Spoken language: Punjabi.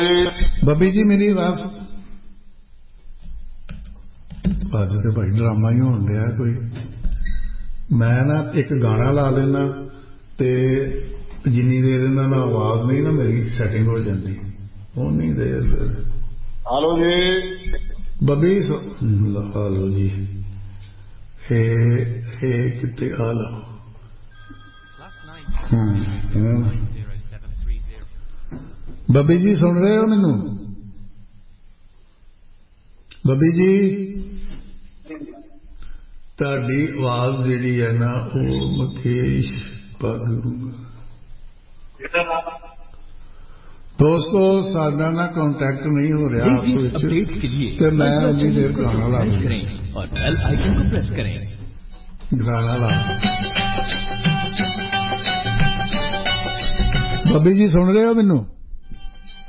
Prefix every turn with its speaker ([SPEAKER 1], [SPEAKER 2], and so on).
[SPEAKER 1] ਬੱਬੀ ਜੀ ਮੇਰੀ ਆਵਾਜ਼ ਅੱਜ ਤੇ ਭਾਈ ਡਰਾਮਾ ਹੀ ਹੋਣ ਡਿਆ ਕੋਈ। ਮੈਂ ਨਾ ਇੱਕ ਗਾਣਾ ਲਾ ਦੇਣਾ ਤੇ ਜਿੰਨੀ ਦੇਰ ਇਹਨਾਂ ਨਾਲ ਆਵਾਜ਼ ਨਹੀਂ ਨਾ ਮੇਰੀ ਸੈਟਿੰਗ ਹੋ ਜਾਂਦੀ ਉਨੀ ਦੇਰ ਫਿਰ।
[SPEAKER 2] ਹਲੋ ਜੀ
[SPEAKER 1] ਬੱਬੀ ਹਲੋ ਜੀ ਇਹ ਕਿਤੇ ਆ ਲਓ। ਬੱਬੀ ਜੀ ਸੁਣ ਰਹੇ ਹੋ ਮੈਨੂੰ? ਬੱਬੀ ਜੀ ਤੁਹਾਡੀ ਆਵਾਜ਼ ਜਿਹੜੀ ਹੈ ਨਾ ਉਹ ਮੁਕੇਸ਼ ਪਾਗੂਗਾ। ਦੋਸਤੋ ਸਾਡਾ ਨਾ ਕੰਟੈਕਟ ਨਹੀਂ ਹੋ ਰਿਹਾ ਆਪਸ ਵਿੱਚ ਤੇ ਮੈਂ ਉਨੀ ਦੇਰ ਗਾਣਾ ਲਾ ਗਾਣਾ ਲਾ। ਬੱਬੀ ਜੀ ਸੁਣ ਰਹੇ ਹੋ ਮੈਨੂੰ?